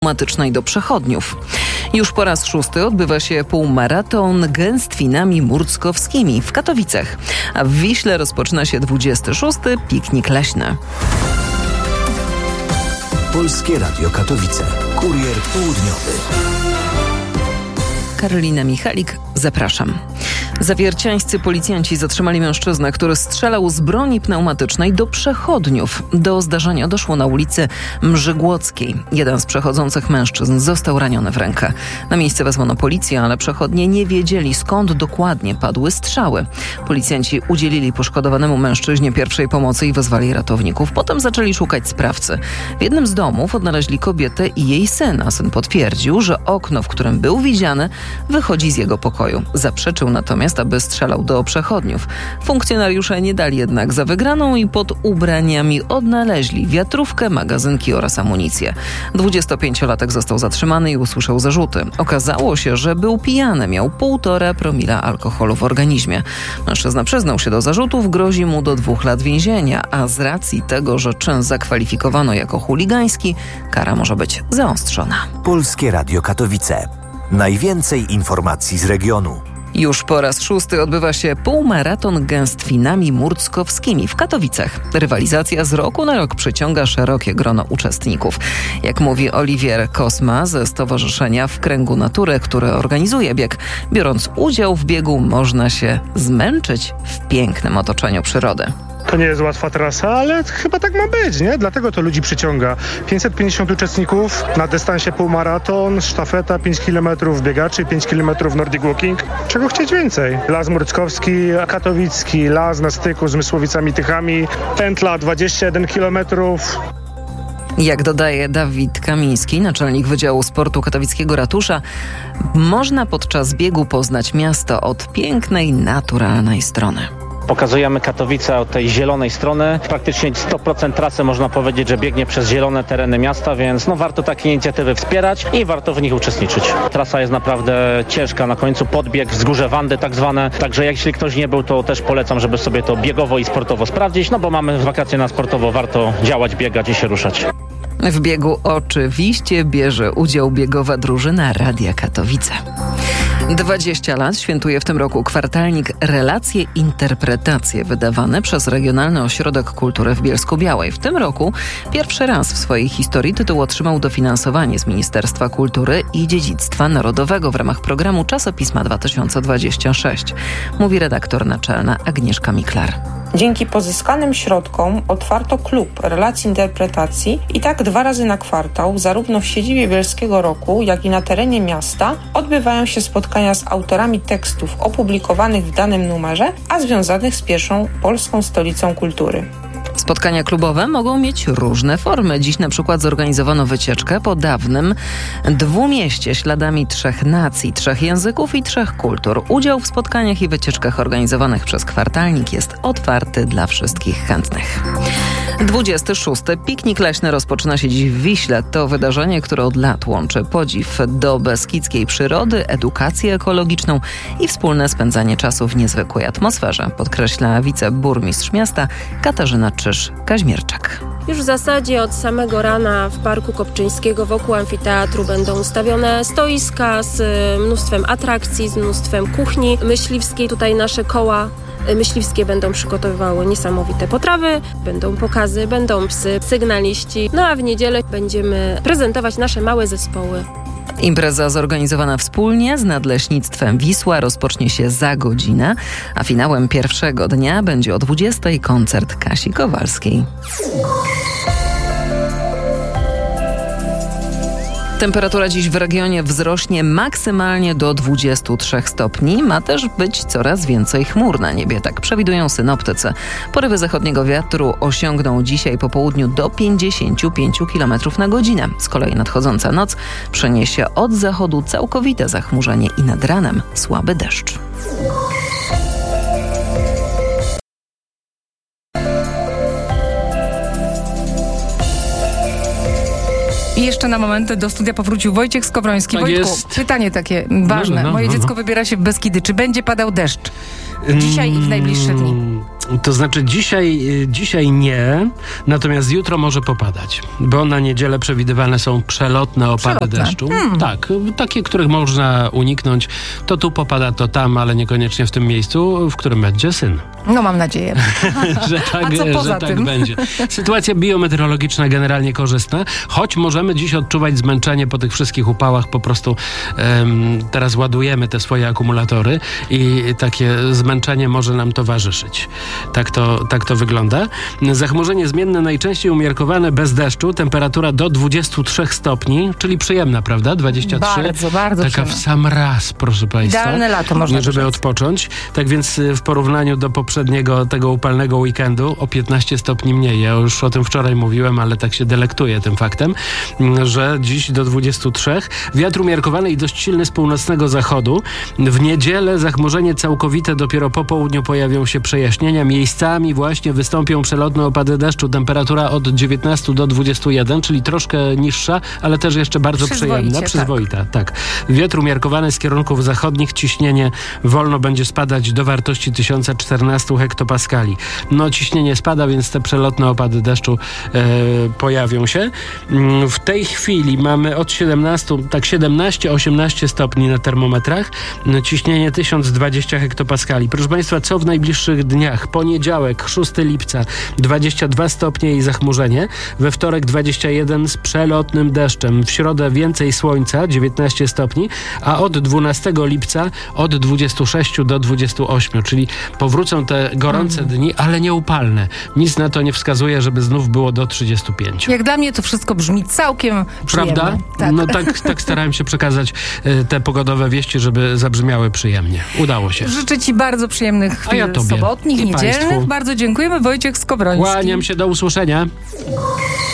pneumatycznej do przechodniów. Już po raz 6. odbywa się półmaraton gęstwinami murckowskimi w Katowicach, a w Wiśle rozpoczyna się 26. piknik leśny. Polskie Radio Katowice. Kurier południowy. Karolina Michalik, zapraszam. Zawierciańscy policjanci zatrzymali mężczyznę, który strzelał z broni pneumatycznej do przechodniów. Do zdarzenia doszło na ulicy Mrzygłockiej. Jeden z przechodzących mężczyzn został raniony w rękę. Na miejsce wezwano policję, ale przechodnie nie wiedzieli, skąd dokładnie padły strzały. Policjanci udzielili poszkodowanemu mężczyźnie pierwszej pomocy i wezwali ratowników. Potem zaczęli szukać sprawcy. W jednym z domów odnaleźli kobietę i jej syna. Syn potwierdził, że okno, w którym był widziany, wychodzi z jego pokoju. Zaprzeczył natomiast, aby strzelał do przechodniów. Funkcjonariusze nie dali jednak za wygraną i pod ubraniami odnaleźli wiatrówkę, magazynki oraz amunicję. 25-latek został zatrzymany i usłyszał zarzuty. Okazało się, że był pijany, miał 1,5 promila alkoholu w organizmie. Mężczyzna przyznał się do zarzutów, grozi mu do 2 lat więzienia, a z racji tego, że czyn zakwalifikowano jako chuligański, kara może być zaostrzona. Polskie Radio Katowice. Najwięcej informacji z regionu. Już po raz 6. odbywa się półmaraton gęstwinami murckowskimi w Katowicach. Rywalizacja z roku na rok przyciąga szerokie grono uczestników. Jak mówi Oliwier Kosma ze Stowarzyszenia W Kręgu Natury, które organizuje bieg, biorąc udział w biegu można się zmęczyć w pięknym otoczeniu przyrody. To nie jest łatwa trasa, ale chyba tak ma być, nie? Dlatego to ludzi przyciąga. 550 uczestników na dystansie półmaraton, sztafeta 5 km biegaczy, 5 km Nordic Walking. Czego chcieć więcej? Las Murckowski, katowicki, las na styku z Mysłowicami-Tychami, pętla 21 km. Jak dodaje Dawid Kamiński, naczelnik Wydziału Sportu Katowickiego Ratusza, można podczas biegu poznać miasto od pięknej, naturalnej strony. Pokazujemy Katowice od tej zielonej strony. Praktycznie 100% trasy można powiedzieć, że biegnie przez zielone tereny miasta, więc warto takie inicjatywy wspierać i warto w nich uczestniczyć. Trasa jest naprawdę ciężka, na końcu podbieg, wzgórze Wandy tak zwane, także jeśli ktoś nie był, to też polecam, żeby sobie to biegowo i sportowo sprawdzić, bo mamy wakacje na sportowo, warto działać, biegać i się ruszać. W biegu oczywiście bierze udział biegowa drużyna Radia Katowice. 20 lat świętuje w tym roku kwartalnik Relacje Interpretacje, wydawany przez Regionalny Ośrodek Kultury w Bielsku-Białej. W tym roku pierwszy raz w swojej historii tytuł otrzymał dofinansowanie z Ministerstwa Kultury i Dziedzictwa Narodowego w ramach programu Czasopisma 2026, mówi redaktor naczelna Agnieszka Miklar. Dzięki pozyskanym środkom otwarto klub Relacji Interpretacji i tak 2 razy na kwartał, zarówno w siedzibie Bielskiego Roku, jak i na terenie miasta, odbywają się spotkania z autorami tekstów opublikowanych w danym numerze, a związanych z pierwszą polską stolicą kultury. Spotkania klubowe mogą mieć różne formy. Dziś na przykład zorganizowano wycieczkę po dawnym Dwumieście śladami 3 nacji, 3 języków i 3 kultur. Udział w spotkaniach i wycieczkach organizowanych przez kwartalnik jest otwarty dla wszystkich chętnych. 26. piknik leśny rozpoczyna się dziś w Wiśle. To wydarzenie, które od lat łączy podziw do beskidzkiej przyrody, edukację ekologiczną i wspólne spędzanie czasu w niezwykłej atmosferze, podkreśla wiceburmistrz miasta Katarzyna Czyż-Kaźmierczak. Już w zasadzie od samego rana w Parku Kopczyńskiego wokół amfiteatru będą ustawione stoiska z mnóstwem atrakcji, z mnóstwem kuchni myśliwskiej. Tutaj nasze koła myśliwskie będą przygotowywały niesamowite potrawy, będą pokazy, będą psy, sygnaliści. No a w niedzielę będziemy prezentować nasze małe zespoły. Impreza zorganizowana wspólnie z Nadleśnictwem Wisła rozpocznie się za godzinę, a finałem pierwszego dnia będzie o 20:00 koncert Kasi Kowalskiej. Temperatura dziś w regionie wzrośnie maksymalnie do 23 stopni. Ma też być coraz więcej chmur na niebie, tak przewidują synoptycy. Porywy zachodniego wiatru osiągną dzisiaj po południu do 55 km na godzinę. Z kolei nadchodząca noc przyniesie od zachodu całkowite zachmurzenie i nad ranem słaby deszcz. I jeszcze na moment do studia powrócił Wojciech Skowroński. Tak Wojtku, jest. pytanie takie ważne. Moje dziecko wybiera się w Beskidy. Czy będzie padał deszcz? Dzisiaj i w najbliższe dni. To znaczy dzisiaj nie, natomiast jutro może popadać, bo na niedzielę przewidywane są przelotne opady deszczu. Tak, takie, których można uniknąć. To tu popada, to tam, ale niekoniecznie w tym miejscu, w którym będzie syn. No mam nadzieję. że tak, A co poza że tak tym? będzie. Sytuacja biometeorologiczna generalnie korzystna, choć możemy dziś odczuwać zmęczenie po tych wszystkich upałach. Po prostu teraz ładujemy te swoje akumulatory i takie zmęczenie może nam towarzyszyć. Tak to wygląda. Zachmurzenie zmienne, najczęściej umiarkowane, bez deszczu. Temperatura do 23 stopni, czyli przyjemna, prawda? 23. Bardzo, bardzo Taka przyjemna. w sam raz, proszę Państwa. Idealne lato można żeby rzec. odpocząć. Tak więc w porównaniu do poprzedniego, tego upalnego weekendu, o 15 stopni mniej. Ja już o tym wczoraj mówiłem, ale tak się delektuję tym faktem, że dziś do 23. Wiatr umiarkowany i dość silny z północnego zachodu. W niedzielę zachmurzenie całkowite, dopiero po południu pojawią się przejaśnienia. Miejscami właśnie wystąpią przelotne opady deszczu. Temperatura od 19 do 21, czyli troszkę niższa, ale też jeszcze bardzo przyjemna. Przyzwoita, tak. Wiatr umiarkowany z kierunków zachodnich. Ciśnienie wolno będzie spadać do wartości 1014 hektopaskali. No ciśnienie spada, więc te przelotne opady deszczu pojawią się. W tej chwili mamy od 17-18 stopni na termometrach. Ciśnienie 1020 hektopaskali. Proszę Państwa, co w najbliższych dniach? Poniedziałek, 6 lipca, 22 stopnie i zachmurzenie. We wtorek 21 z przelotnym deszczem. W środę więcej słońca, 19 stopni, a od 12 lipca od 26 do 28, czyli powrócą te gorące dni, ale nieupalne. Nic na to nie wskazuje, żeby znów było do 35. Jak dla mnie to wszystko brzmi całkiem przyjemnie. Prawda? Tak. No tak starałem się przekazać te pogodowe wieści, żeby zabrzmiały przyjemnie. Udało się. Życzę Ci bardzo przyjemnych A ja chwil tobie. sobotnich, I niedzielnych. państwu. Bardzo dziękujemy. Wojciech Skowroński. Kłaniam się, do usłyszenia.